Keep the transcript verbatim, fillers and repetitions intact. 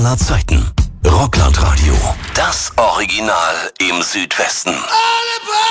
aller Zeiten. Rockland Radio. Das Original im Südwesten. Alle